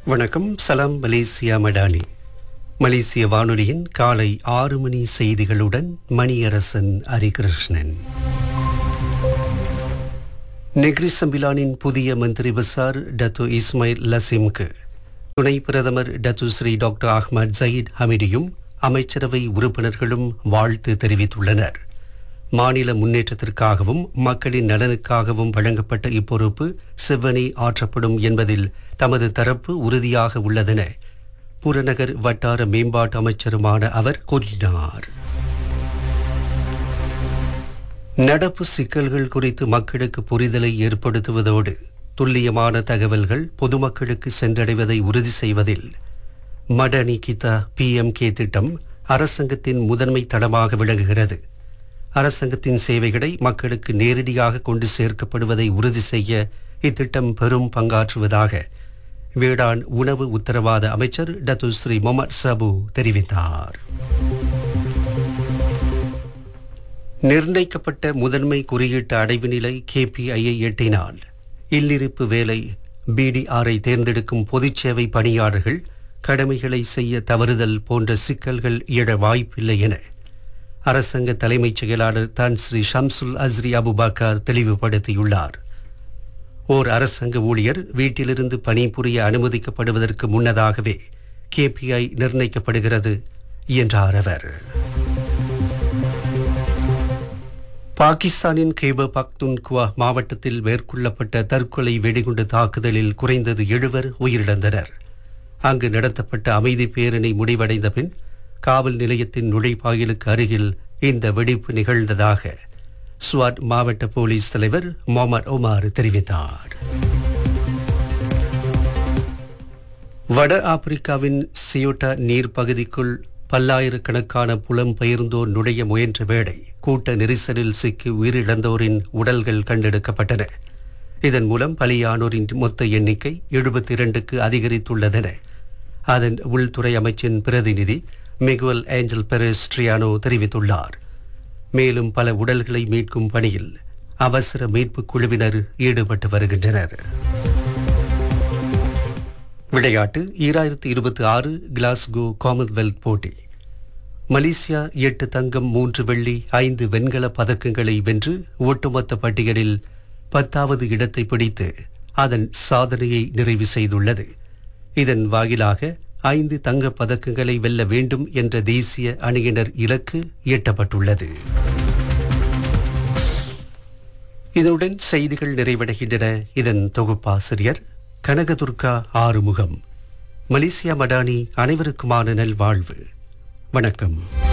வணக்கம். சலாம் மலேசியா மடானி. மலேசிய வானொலியின் காலை 6 மணி செய்திகளுடன் மணியரசன் ஹரிகிருஷ்ணன். நெக்ரி சம்பிலானின் புதிய மந்திரி பசார் டத்து இஸ்மாயில் லசிம்க்கு துணை பிரதமர் டத்து ஸ்ரீ டாக்டர் அஹ்மத் ஜயீத் ஹமிடியும் அமைச்சரவை உறுப்பினர்களும் வாழ்த்து தெரிவித்துள்ளனர். மாநில முன்னேற்றத்திற்காகவும் மக்களின் நலனுக்காகவும் வழங்கப்பட்ட இப்பொறுப்பு செவ்வனே ஆற்றப்படும் என்பதில் தமது தரப்பு உறுதியாக உள்ளதென புறநகர் வட்டார மேம்பாட்டு அமைச்சருமான அவர் கூறினார். நடப்பு சிக்கல்கள் குறித்து மக்களுக்கு புரிதலை ஏற்படுத்துவதோடு துல்லியமான தகவல்கள் பொதுமக்களுக்கு சென்றடைவதை உறுதி செய்வதில் மடனி கிதா PMK திட்டம் அரசாங்கத்தின் முதன்மை தடமாக விளங்குகிறது. அரசாங்கத்தின் சேவைகளை மக்களுக்கு நேரடியாக கொண்டு சேர்க்கப்படுவதை உறுதி செய்ய இத்திட்டம் பெரும் பங்காற்றுவதாக வேளாண் உணவு உத்தரவாத அமைச்சர் டத்து ஸ்ரீ முகமது சபு தெரிவித்தார். நிர்ணயிக்கப்பட்ட முதன்மை குறியீட்டு அடைவு நிலை KPI-ஐ எட்டினால் இல்லிருப்பு வேலை BDR-ஐ தேர்ந்தெடுக்கும் பொதுச்சேவை பணியாளர்கள் கடமைகளை செய்ய தவறுதல் போன்ற சிக்கல்கள் எழ வாய்ப்பில்லை என அரசாங்க தலைமைச் செயலாளர் தான் ஸ்ரீ ஷம்சுல் அஸ்ரி அபுபக்கர் தெளிவுபடுத்தியுள்ளார். ஓர் அரசாங்க ஊழியர் வீட்டிலிருந்து பணிபுரிய அனுமதிக்கப்படுவதற்கு முன்னதாகவே KPI நிர்ணயிக்கப்படுகிறது என்றார் அவர். பாகிஸ்தானின் கைபர் பக்துன்குவா மாவட்டத்தில் மேற்கொள்ளப்பட்ட தற்கொலை வெடிகுண்டு தாக்குதலில் குறைந்தது 7 உயிரிழந்தனர். அங்கு நடத்தப்பட்ட அமைதி பேரணி முடிவடைந்த பின் காவல் நிலையத்தின் நுழைவாயிலுக்கு அருகில் இந்த வெடிப்பு நிகழ்ந்ததாக ஸ்வாட் மாவட்ட போலீஸ் தலைவர் முகமது ஒமார் தெரிவித்தார். வட ஆப்பிரிக்காவின் சியோட்டா நீர் பகுதிக்குள் பல்லாயிரக்கணக்கான புலம்பெயர்ந்தோர் நுழைய முயன்ற வேளை கூட்ட நெரிசலில் சிக்கி உயிரிழந்தோரின் உடல்கள் கண்டெடுக்கப்பட்டன. இதன் மூலம் பலியானோரின் மொத்த எண்ணிக்கை 72க்கு அதிகரித்துள்ளதென அதன் உள்துறை அமைச்சின் பிரதிநிதி மிகுவல் ஏஞ்சல் பெரேஸ் ட்ரியானோ தெரிவித்துள்ளார். மேலும் பல உடல்களை மீட்கும் பணியில் அவசர மீட்புக் குழுவினர் ஈடுபட்டு வருகின்றனர். விளையாட்டு 2026 கிளாஸ்கோ காமன்வெல்த் போட்டி. மலேசியா 8 தங்கம் 3 வெள்ளி 5 வெண்கல பதக்கங்களை வென்று ஒட்டுமொத்த பட்டியலில் 10வது இடத்தை பிடித்து அதன் சாதனையை நிறைவு செய்துள்ளது. இதன் வாயிலாக 5 தங்கப் பதக்கங்களை வெல்ல வேண்டும் என்ற தேசிய அணியினர் இலக்கு எட்டப்பட்டுள்ளது. இதனுடன் செய்திகள் நிறைவடைகின்றன. இதன் தொகுப்பாசிரியர் கனகதுர்கா ஆறுமுகம். மலேசியா மடானி அனைவருக்குமான நல்வாழ்வு. வணக்கம்.